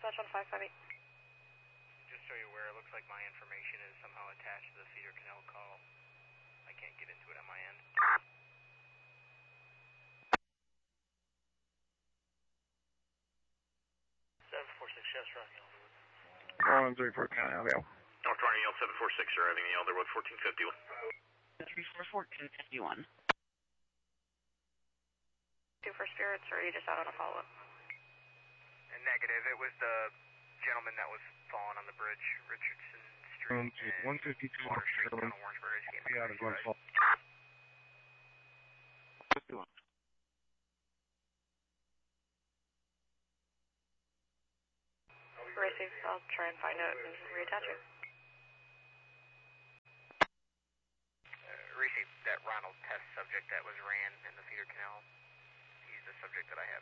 dispatch on 558. Just so you're aware, it looks like my information is somehow attached to the feeder canal call. I can't get into it on my end. 746, yes, running Rollins report County Audio. North Running Yield 746, arriving in Elderwood 1451. 341451. 2 for Spirits, or are you just out on a follow-up? Negative, it was the gentleman that was falling on the bridge, Richardson Street. 152 Water Street down in Warrensburg. Yeah, there's one fall. Receive. I'll try and find out and reattach it. Receive that Ronald test subject that was ran in the feeder canal. He's the subject that I